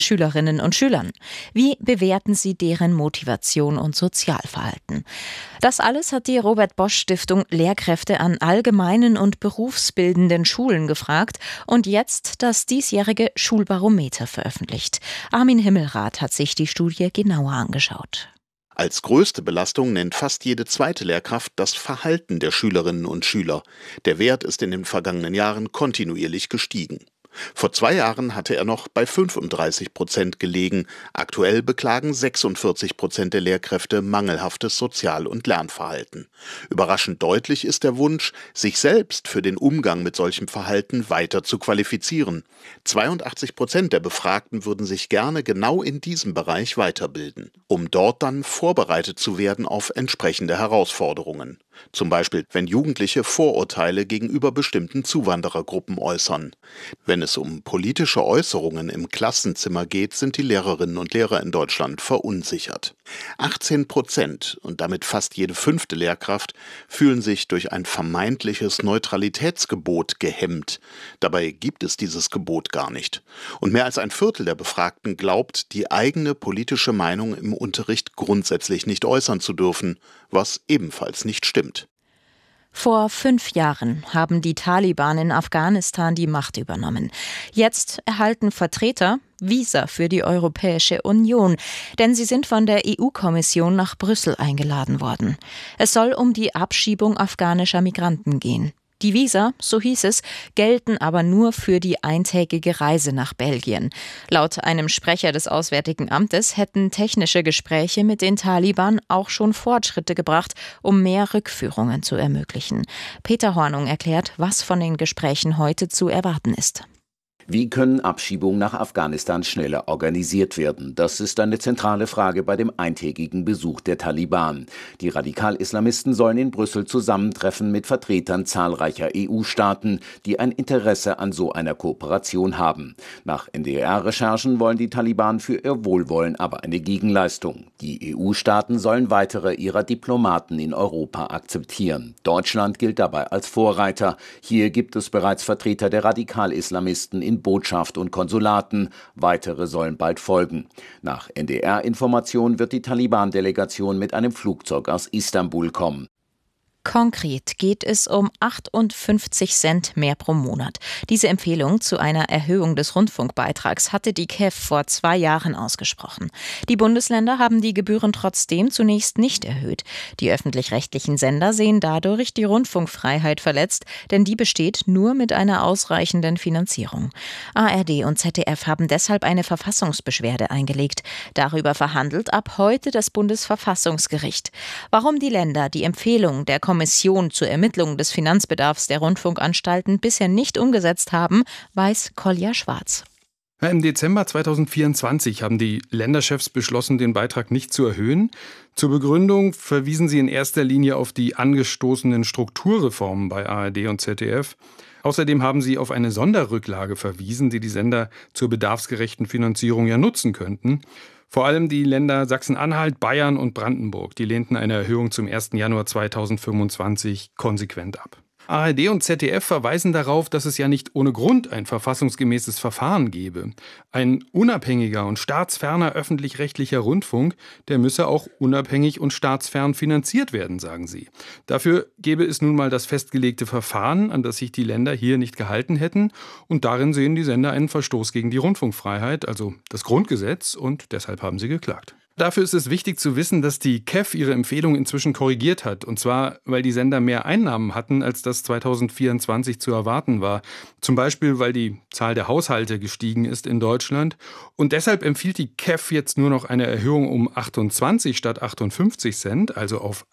Schülerinnen und Schülern. Wie bewerten Sie deren Motivation und Sozialverhalten? Das alles hat die Robert-Bosch-Stiftung Lehrkräfte an allgemeinen und berufsbildenden Schulen gefragt und jetzt das diesjährige Schulbarometer veröffentlicht. Armin Himmelrath hat sich die Studie genauer angeschaut. Als größte Belastung nennt fast jede zweite Lehrkraft das Verhalten der Schülerinnen und Schüler. Der Wert ist in den vergangenen Jahren kontinuierlich gestiegen. Vor 2 Jahren hatte er noch bei 35% gelegen. Aktuell beklagen 46% der Lehrkräfte mangelhaftes Sozial- und Lernverhalten. Überraschend deutlich ist der Wunsch, sich selbst für den Umgang mit solchem Verhalten weiter zu qualifizieren. 82% der Befragten würden sich gerne genau in diesem Bereich weiterbilden, um dort dann vorbereitet zu werden auf entsprechende Herausforderungen. Zum Beispiel, wenn Jugendliche Vorurteile gegenüber bestimmten Zuwanderergruppen äußern. Wenn es um politische Äußerungen im Klassenzimmer geht, sind die Lehrerinnen und Lehrer in Deutschland verunsichert. 18% und damit fast jede 5. Lehrkraft fühlen sich durch ein vermeintliches Neutralitätsgebot gehemmt. Dabei gibt es dieses Gebot gar nicht. Und mehr als ein Viertel der Befragten glaubt, die eigene politische Meinung im Unterricht grundsätzlich nicht äußern zu dürfen, was ebenfalls nicht stimmt. Vor 5 Jahren haben die Taliban in Afghanistan die Macht übernommen. Jetzt erhalten Vertreter Visa für die Europäische Union, denn sie sind von der EU-Kommission nach Brüssel eingeladen worden. Es soll um die Abschiebung afghanischer Migranten gehen. Die Visa, so hieß es, gelten aber nur für die eintägige Reise nach Belgien. Laut einem Sprecher des Auswärtigen Amtes hätten technische Gespräche mit den Taliban auch schon Fortschritte gebracht, um mehr Rückführungen zu ermöglichen. Peter Hornung erklärt, was von den Gesprächen heute zu erwarten ist. Wie können Abschiebungen nach Afghanistan schneller organisiert werden? Das ist eine zentrale Frage bei dem eintägigen Besuch der Taliban. Die Radikal-Islamisten sollen in Brüssel zusammentreffen mit Vertretern zahlreicher EU-Staaten, die ein Interesse an so einer Kooperation haben. Nach NDR-Recherchen wollen die Taliban für ihr Wohlwollen aber eine Gegenleistung. Die EU-Staaten sollen weitere ihrer Diplomaten in Europa akzeptieren. Deutschland gilt dabei als Vorreiter. Hier gibt es bereits Vertreter der Radikal-Islamisten in Botschaft und Konsulaten. Weitere sollen bald folgen. Nach NDR-Informationen wird die Taliban-Delegation mit einem Flugzeug aus Istanbul kommen. Konkret geht es um 58 Cent mehr pro Monat. Diese Empfehlung zu einer Erhöhung des Rundfunkbeitrags hatte die KEF vor 2 Jahren ausgesprochen. Die Bundesländer haben die Gebühren trotzdem zunächst nicht erhöht. Die öffentlich-rechtlichen Sender sehen dadurch die Rundfunkfreiheit verletzt, denn die besteht nur mit einer ausreichenden Finanzierung. ARD und ZDF haben deshalb eine Verfassungsbeschwerde eingelegt. Darüber verhandelt ab heute das Bundesverfassungsgericht. Warum die Länder die Empfehlung der Kommission zur Ermittlung des Finanzbedarfs der Rundfunkanstalten bisher nicht umgesetzt haben, weiß Kolja Schwarz. Im Dezember 2024 haben die Länderchefs beschlossen, den Beitrag nicht zu erhöhen. Zur Begründung verwiesen sie in erster Linie auf die angestoßenen Strukturreformen bei ARD und ZDF. Außerdem haben sie auf eine Sonderrücklage verwiesen, die die Sender zur bedarfsgerechten Finanzierung ja nutzen könnten. Vor allem die Länder Sachsen-Anhalt, Bayern und Brandenburg, die lehnten eine Erhöhung zum 1. Januar 2025 konsequent ab. ARD und ZDF verweisen darauf, dass es ja nicht ohne Grund ein verfassungsgemäßes Verfahren gebe. Ein unabhängiger und staatsferner öffentlich-rechtlicher Rundfunk, der müsse auch unabhängig und staatsfern finanziert werden, sagen sie. Dafür gäbe es nun mal das festgelegte Verfahren, an das sich die Länder hier nicht gehalten hätten. Und darin sehen die Sender einen Verstoß gegen die Rundfunkfreiheit, also das Grundgesetz, und deshalb haben sie geklagt. Dafür ist es wichtig zu wissen, dass die KEF ihre Empfehlung inzwischen korrigiert hat. Und zwar, weil die Sender mehr Einnahmen hatten, als das 2024 zu erwarten war. Zum Beispiel, weil die Zahl der Haushalte gestiegen ist in Deutschland. Und deshalb empfiehlt die KEF jetzt nur noch eine Erhöhung um 28 statt 58 Cent, also auf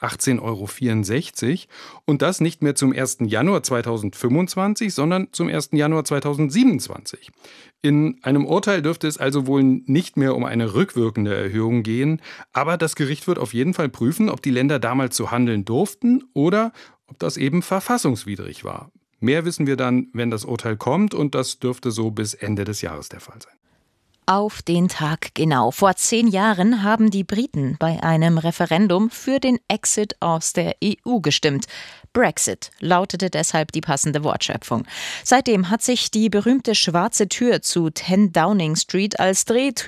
18,64 €. Und das nicht mehr zum 1. Januar 2025, sondern zum 1. Januar 2027. In einem Urteil dürfte es also wohl nicht mehr um eine rückwirkende Erhöhung gehen, aber das Gericht wird auf jeden Fall prüfen, ob die Länder damals so handeln durften oder ob das eben verfassungswidrig war. Mehr wissen wir dann, wenn das Urteil kommt, und das dürfte so bis Ende des Jahres der Fall sein. Auf den Tag genau. Vor 10 Jahren haben die Briten bei einem Referendum für den Exit aus der EU gestimmt. Brexit lautete deshalb die passende Wortschöpfung. Seitdem hat sich die berühmte schwarze Tür zu 10 Downing Street als Drehtür